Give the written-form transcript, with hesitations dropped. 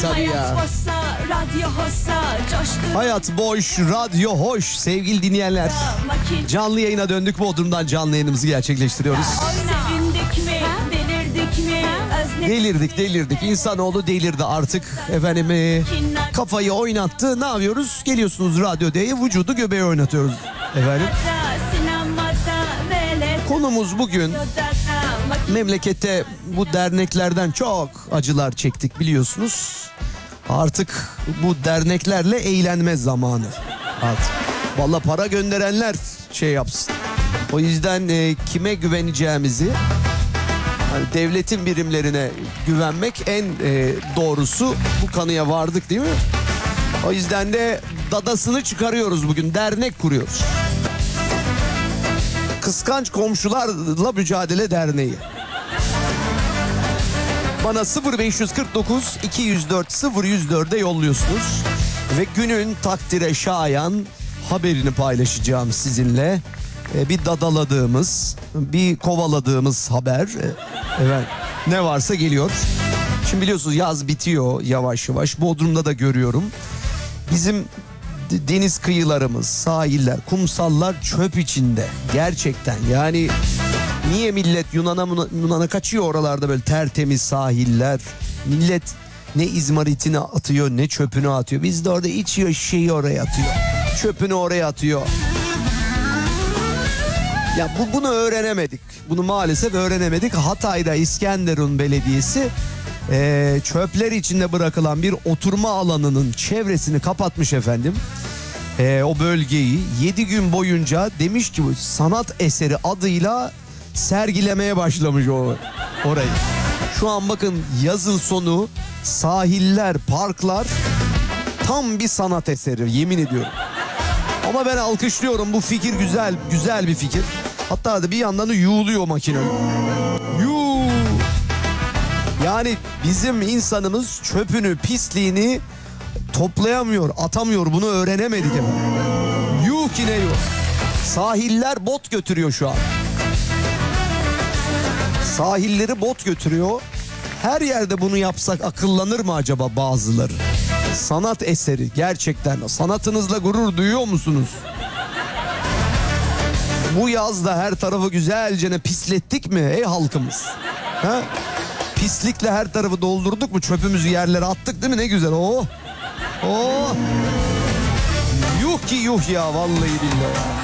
tabii ya. Hayat boşsa, radyo hoşsa, coştur. Hayat boş, radyo hoş sevgili dinleyenler. Canlı yayına döndük. Bodrum'dan canlı yayınımızı gerçekleştiriyoruz. Sevindik mi, delirdik mi, Delirdik. İnsanoğlu delirdi artık. Efendim kafayı oynattı. Ne yapıyoruz? Geliyorsunuz Radyo D'ye, vücudu göbeğe oynatıyoruz. Efendim. Konumuz bugün memlekette bu derneklerden çok acılar çektik biliyorsunuz. Artık bu derneklerle eğlenme zamanı. Artık. Vallahi para gönderenler şey yapsın. O yüzden kime güveneceğimizi, yani devletin birimlerine güvenmek en doğrusu. Bu kanıya vardık değil mi? O yüzden de dadasını çıkarıyoruz bugün. Dernek kuruyoruz. Kıskanç Komşularla Mücadele Derneği. Bana 0549 204 0104'e yolluyorsunuz. Ve günün takdire şayan haberini paylaşacağım sizinle. Bir dadaladığımız, bir kovaladığımız haber. Evet, ne varsa geliyor. Şimdi biliyorsunuz yaz bitiyor yavaş yavaş. Bodrum'da da görüyorum. Bizim deniz kıyılarımız, sahiller, kumsallar çöp içinde. Gerçekten yani niye millet Yunan'a kaçıyor oralarda böyle tertemiz sahiller. Millet ne izmaritini atıyor ne çöpünü atıyor. Biz de orada içiyor şeyi oraya atıyor. Çöpünü oraya atıyor. Ya bunu öğrenemedik. Bunu maalesef öğrenemedik. Hatay'da İskenderun Belediyesi çöpler içinde bırakılan bir oturma alanının çevresini kapatmış efendim. O bölgeyi 7 gün boyunca demiş ki bu sanat eseri adıyla sergilemeye başlamış orayı. Şu an bakın yazın sonu sahiller, parklar tam bir sanat eseri, yemin ediyorum. Ama ben alkışlıyorum, bu fikir güzel bir fikir. Hatta da bir yandan da yuğuluyor makine. Yani bizim insanımız çöpünü, pisliğini toplayamıyor, atamıyor. Bunu öğrenemedik efendim. Yuh ki ne yuh. Sahiller bot götürüyor şu an. Sahilleri bot götürüyor. Her yerde bunu yapsak akıllanır mı acaba bazıları? Sanat eseri gerçekten. Sanatınızla gurur duyuyor musunuz? Bu yazda her tarafı güzelce pislettik mi ey halkımız? Ha? Pislikle her tarafı doldurduk mu? Çöpümüzü yerlere attık değil mi? Ne güzel. Oh. Yuh ki yuh ya, vallahi billahi.